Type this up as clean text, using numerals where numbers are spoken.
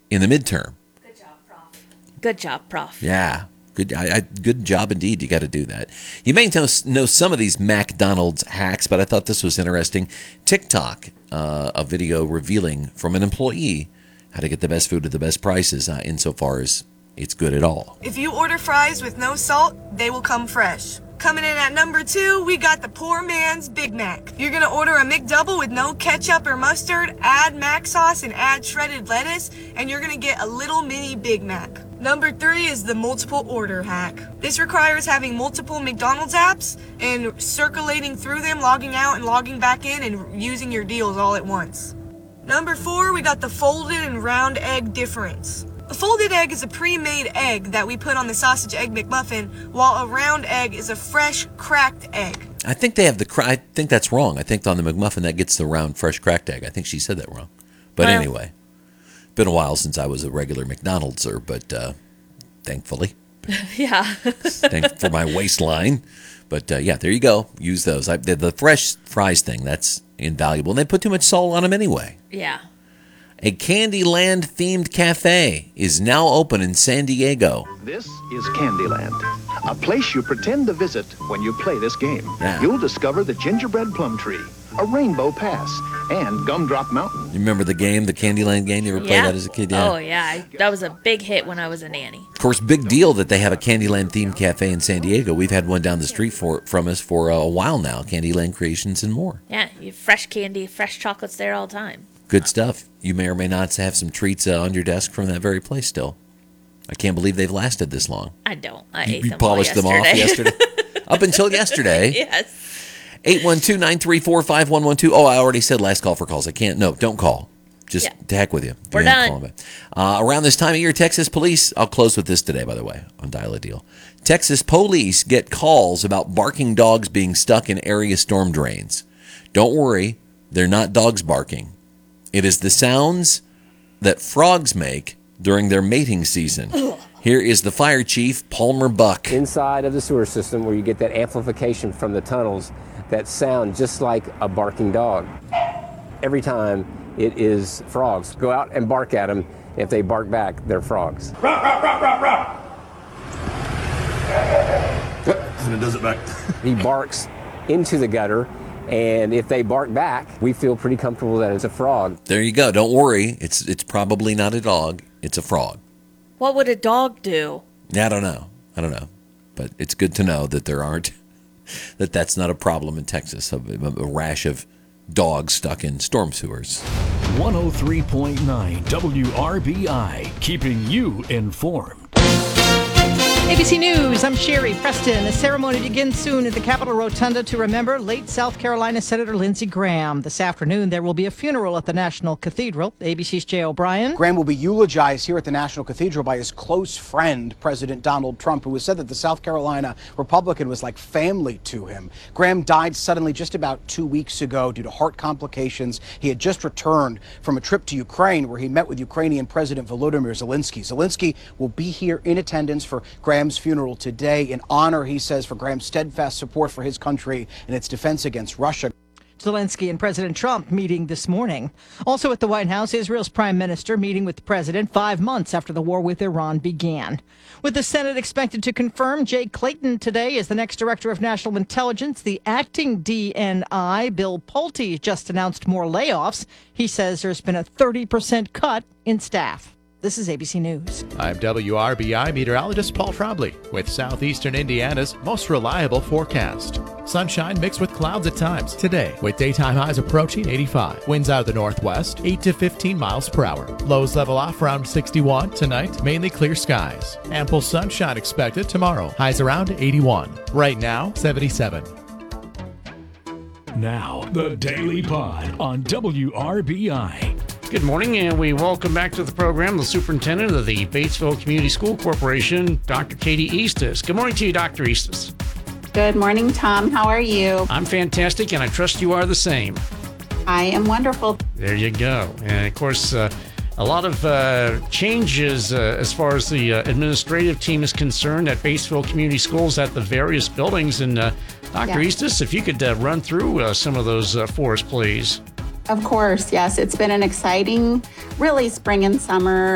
in the midterm. Good job, Prof. Yeah. Good job indeed. You got to do that. You may know some of these McDonald's hacks, but I thought this was interesting. TikTok, a video revealing from an employee how to get the best food at the best prices insofar as it's good at all. If you order fries with no salt, they will come fresh. Coming in at number 2, we got the poor man's Big Mac. You're going to order a McDouble with no ketchup or mustard, add mac sauce, and add shredded lettuce, and you're going to get a little mini Big Mac. Number 3 is the multiple order hack. This requires having multiple McDonald's apps and circulating through them, logging out and logging back in, and using your deals all at once. Number 4, we got the folded and round egg difference. A folded egg is a pre-made egg that we put on the sausage egg McMuffin, while a round egg is a fresh, cracked egg. I think they have I think that's wrong. I think on the McMuffin that gets the round, fresh, cracked egg. I think she said that wrong. But anyway, been a while since I was a regular McDonald'ser, but thankfully. Yeah. For my waistline. But yeah, there you go. Use those. The fresh fries thing, that's invaluable. And they put too much salt on them anyway. Yeah. A Candyland-themed cafe is now open in San Diego. This is Candyland, a place you pretend to visit when you play this game. Yeah. You'll discover the gingerbread plum tree, a rainbow pass, and Gumdrop Mountain. You remember the game, the Candyland game? You ever played that as a kid? Yeah. Oh, yeah. That was a big hit when I was a nanny. Of course, big deal that they have a Candyland-themed cafe in San Diego. We've had one down the street from us for a while now, Candyland Creations and more. Yeah, you have fresh candy, fresh chocolates there all the time. Good stuff. You may or may not have some treats on your desk from that very place still. I can't believe they've lasted this long. I don't. I ate you them polished them off yesterday? Up until yesterday. Yes. 812-934-5112. Oh, I already said last call for calls. I can't. No, don't call. Just to heck with you. We're done. Around this time of year, Texas police, I'll close with this today, by the way, on Dial a Deal. Texas police get calls about barking dogs being stuck in area storm drains. Don't worry, they're not dogs barking. It is the sounds that frogs make during their mating season. Here is the fire chief, Palmer Buck. Inside of the sewer system, where you get that amplification from the tunnels that sound just like a barking dog. Every time it is frogs. Go out and bark at them. If they bark back, they're frogs. And it does it back. He barks into the gutter. And if they bark back, we feel pretty comfortable that it's a frog. There you go. Don't worry. It's probably not a dog. It's a frog. What would a dog do? Yeah, I don't know. But it's good to know that that's not a problem in Texas, a rash of dogs stuck in storm sewers. 103.9 WRBI, keeping you informed. ABC News, I'm Sherry Preston. The ceremony begins soon at the Capitol Rotunda to remember late South Carolina Senator Lindsey Graham. This afternoon, there will be a funeral at the National Cathedral. ABC's Jay O'Brien. Graham will be eulogized here at the National Cathedral by his close friend, President Donald Trump, who has said that the South Carolina Republican was like family to him. Graham died suddenly just about 2 weeks ago due to heart complications. He had just returned from a trip to Ukraine where he met with Ukrainian President Volodymyr Zelensky. Zelensky will be here in attendance for Graham's funeral today in honor, he says, for Graham's steadfast support for his country and its defense against Russia. Zelensky and President Trump meeting this morning. Also at the White House, Israel's prime minister meeting with the president 5 months after the war with Iran began. With the Senate expected to confirm Jay Clayton today as the next director of national intelligence, the acting DNI, Bill Pulte, just announced more layoffs. He says there's been a 30% cut in staff. This is ABC News. I'm WRBI meteorologist Paul Trombley with southeastern Indiana's most reliable forecast. Sunshine mixed with clouds at times today, with daytime highs approaching 85. Winds out of the northwest, 8 to 15 miles per hour. Lows level off around 61. Tonight, mainly clear skies. Ample sunshine expected tomorrow. Highs around 81. Right now, 77. Now, the Daily Pod on WRBI. Good morning, and we welcome back to the program the superintendent of the Batesville Community School Corporation, Dr. Katie Eastis. Good morning to you, Dr. Eastis. Good morning, Tom. How are you? I'm fantastic, and I trust you are the same. I am wonderful. There you go. And, of course, a lot of changes as far as the administrative team is concerned at Batesville Community Schools at the various buildings. And, Dr. Eastis, if you could run through some of those for us, please. Of course, yes. It's been an exciting, really spring and summer